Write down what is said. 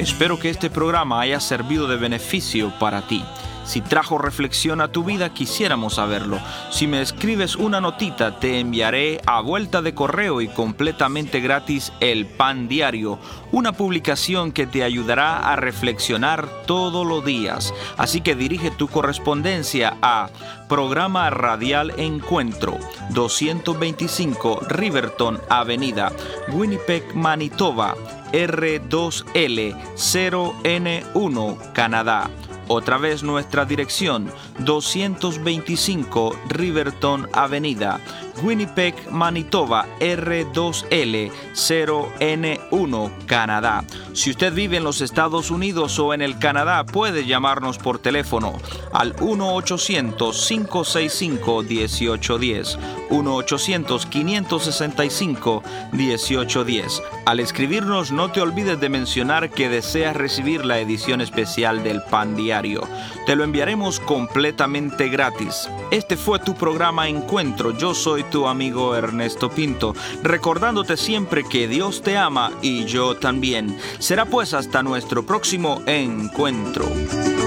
Espero que este programa haya servido de beneficio para ti. Si trajo reflexión a tu vida, quisiéramos saberlo. Si me escribes una notita, te enviaré a vuelta de correo y completamente gratis el Pan Diario, una publicación que te ayudará a reflexionar todos los días. Así que dirige tu correspondencia a Programa Radial Encuentro, 225 Riverton Avenida, Winnipeg, Manitoba, R2L0N1, Canadá. Otra vez nuestra dirección, 225 Riverton Avenida, Winnipeg, Manitoba, R2L0N1, Canadá. Si usted vive en los Estados Unidos o en el Canadá, puede llamarnos por teléfono al 1-800-565-1810, 1-800-565-1810. Al escribirnos, no te olvides de mencionar que deseas recibir la edición especial del Pan Diario. Te lo enviaremos completamente gratis. Este fue tu programa Encuentro. Yo soy tu amigo Ernesto Pinto, recordándote siempre que Dios te ama y yo también. Será pues hasta nuestro próximo encuentro.